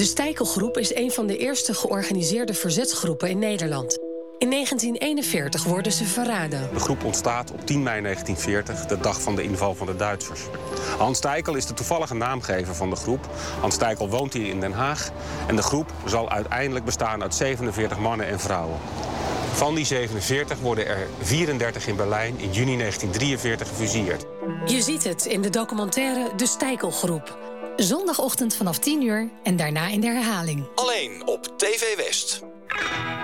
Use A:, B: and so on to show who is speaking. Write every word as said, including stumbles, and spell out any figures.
A: De Steikelgroep is een van de eerste georganiseerde verzetsgroepen in Nederland. In negentien eenenveertig worden ze verraden.
B: De groep ontstaat op tien mei negentien veertig, de dag van de inval van de Duitsers. Hans Steikel is de toevallige naamgever van de groep. Hans Steikel woont hier in Den Haag. En de groep zal uiteindelijk bestaan uit zevenenveertig mannen en vrouwen. Van die zevenenveertig worden er vierendertig in Berlijn in juni negentien drieënveertig gefusilleerd.
A: Je ziet het in de documentaire De Steikelgroep.
C: Zondagochtend vanaf tien uur en daarna in de herhaling.
D: Alleen op T V West.